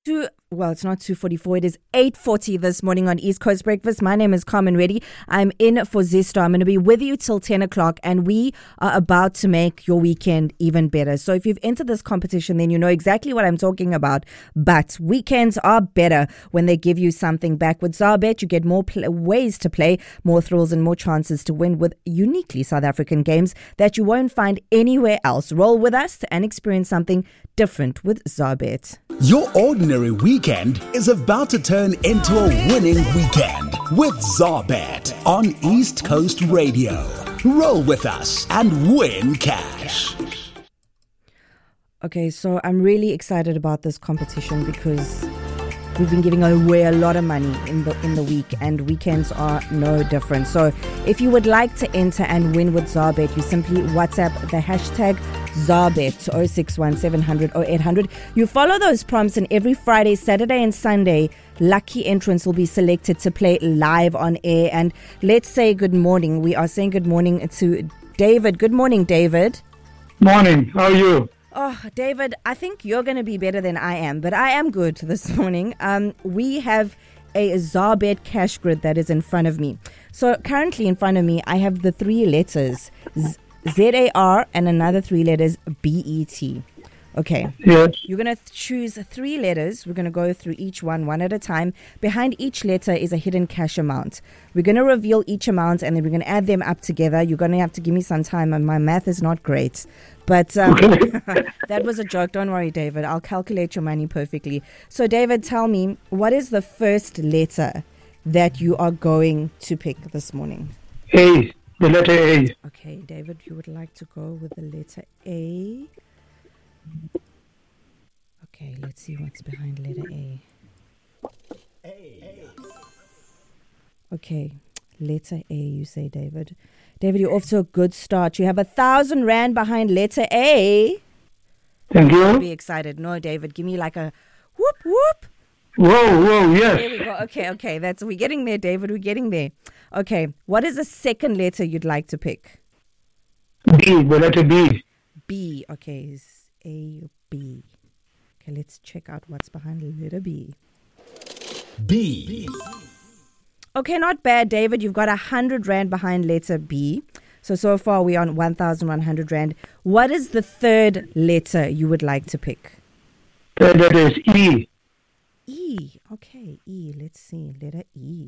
It's not 2:44. It is 8:40 this morning on East Coast Breakfast. My name is Carmen Reddy. I'm in for Zesto. I'm going to be with you till 10 o'clock, and we are about to make your weekend even better. So if you've entered this competition, then you know exactly what I'm talking about. But weekends are better when they give you something back. With ZARBET, you get more ways to play, more thrills, and more chances to win with uniquely South African games that you won't find anywhere else. Roll with us and experience something different with ZARBET. Your ordinary weekend is about to turn into a winning weekend with ZARBET on East Coast Radio. Roll with us and win cash. Okay, so I'm really excited about this competition because we've been giving away a lot of money in the week, and weekends are no different. So if you would like to enter and win with ZARBET, you simply WhatsApp the hashtag ZARBET to 061 700 0800. You follow those prompts, and every Friday, Saturday and Sunday, lucky entrants will be selected to play live on air. And let's say good morning. We are saying good morning to David. Good morning, David. Morning. How are you? Oh, David, I think you're going to be better than I am, but I am good this morning. We have a ZARBET cash grid that is in front of me. So currently in front of me, I have the three letters ZAR and another three letters BET. Okay. Yes. You're going to choose three letters. We're going to go through each one at a time. Behind each letter is a hidden cash amount. We're going to reveal each amount, and then we're going to add them up together. You're going to have to give me some time, and my math is not great. But that was a joke. Don't worry, David. I'll calculate your money perfectly. So, David, tell me, what is the first letter that you are going to pick this morning? A. The letter A. Okay, David, you would like to go with the letter A. Okay, let's see what's behind letter A. Okay, letter A, you say, David. David, you're off to a good start. You have 1,000 rand behind letter A. Thank you. I'll be excited. No, David, give me like a whoop, whoop. Whoa, yes. There we go. Okay, we're getting there, David. We're getting there. Okay, what is the second letter you'd like to pick? B, the letter B. B, okay, is A, B. Okay, let's check out what's behind letter B. B. Okay, not bad, David. You've got 100 rand behind letter B. So far we're on 1,100 rand. What is the third letter you would like to pick? Third letter is E. E. Okay, E. Let's see. Letter E.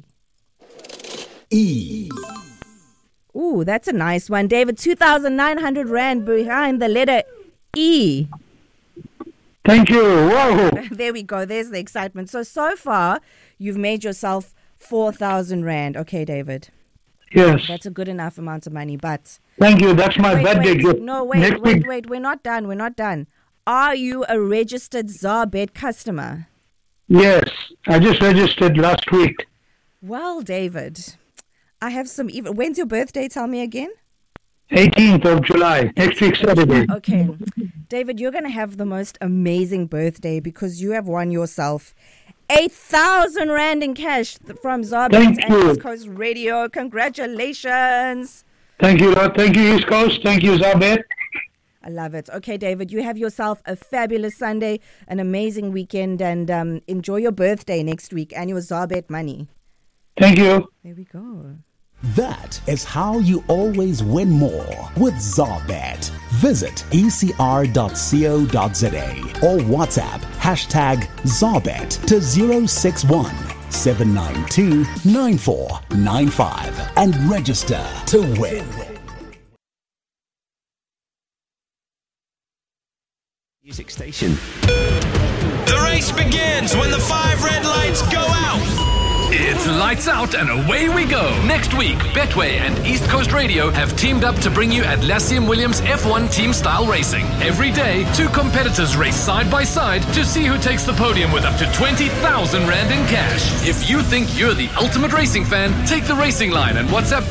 E. Ooh, that's a nice one, David. 2,900 rand behind the letter E. Thank you. Whoa. There we go. There's the excitement. So far, you've made yourself 4,000 rand. Okay, David. Yes. That's a good enough amount of money, but... Thank you. That's my birthday gift. No, wait. We're not done. Are you a registered ZARBET customer? Yes. I just registered last week. Well, David, I have some... When's your birthday? Tell me again. 18th of July. Next week, Saturday. Okay. David, you're going to have the most amazing birthday because you have won yourself 8,000 rand in cash from ZARBET and East Coast Radio. Congratulations. Thank you, Lord. Thank you, East Coast. Thank you, ZARBET. I love it. Okay, David, you have yourself a fabulous Sunday, an amazing weekend, and enjoy your birthday next week and your ZARBET money. Thank you. There we go. That is how you always win more with ZARBET. Visit ecr.co.za or WhatsApp hashtag ZARBET to 061 792 9495 and register to win. Music station. The race begins when the 5 red lights go out. It's lights out and away we go. Next week, Betway and East Coast Radio have teamed up to bring you Atlassian Williams F1 team style racing. Every day, 2 competitors race side by side to see who takes the podium with up to 20,000 rand in cash. If you think you're the ultimate racing fan, take the racing line and WhatsApp